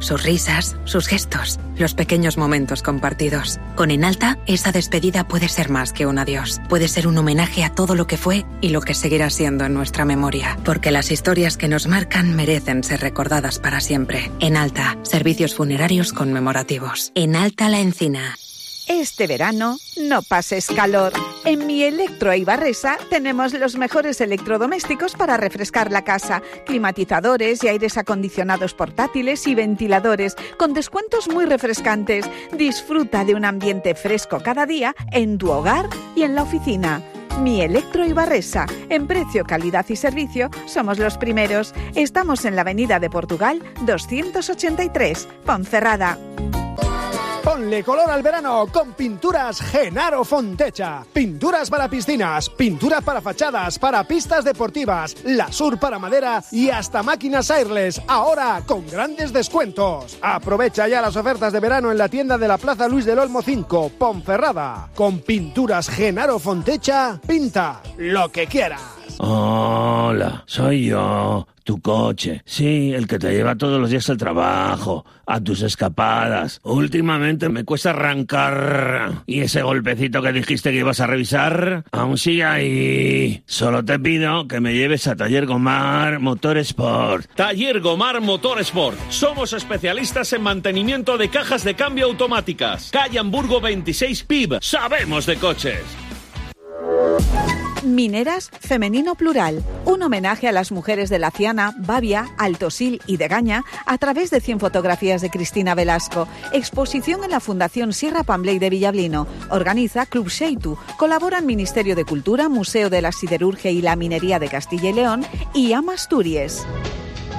sus risas, sus gestos, los pequeños momentos compartidos. Con Enalta, esa despedida puede ser más que un adiós. Puede ser un homenaje a todo lo que fue y lo que seguirá siendo en nuestra memoria. Porque las historias que nos marcan merecen ser recordadas para siempre. Enalta, servicios funerarios conmemorativos. Enalta La Encina. Este verano no pases calor. En Mi Electro Ibarresa tenemos los mejores electrodomésticos para refrescar la casa. Climatizadores y aires acondicionados portátiles y ventiladores con descuentos muy refrescantes. Disfruta de un ambiente fresco cada día en tu hogar y en la oficina. Mi Electro Ibarresa. En precio, calidad y servicio somos los primeros. Estamos en la Avenida de Portugal 283, Ponferrada. Ponle color al verano con Pinturas Genaro Fontecha. Pinturas para piscinas, pintura para fachadas, para pistas deportivas, lasur para madera y hasta máquinas airless. Ahora con grandes descuentos. Aprovecha ya las ofertas de verano en la tienda de la Plaza Luis del Olmo 5, Ponferrada. Con Pinturas Genaro Fontecha, pinta lo que quieras. Hola, soy yo, tu coche. Sí, el que te lleva todos los días al trabajo, a tus escapadas. Últimamente me cuesta arrancar. ¿Y ese golpecito que dijiste que ibas a revisar? Aún sigue ahí. Solo te pido que me lleves a Taller Gomar Motorsport. Taller Gomar Motorsport. Somos especialistas en mantenimiento de cajas de cambio automáticas. Calle Hamburgo 26 PIB. Sabemos de coches. Mineras Femenino Plural, un homenaje a las mujeres de Laciana, Bavia, Altosil y Degaña a través de 100 fotografías de Cristina Velasco. Exposición en la Fundación Sierra Pambley de Villablino. Organiza Club Xeitu. Colaboran Ministerio de Cultura, Museo de la Siderurgia y la Minería de Castilla y León y AMA Asturias.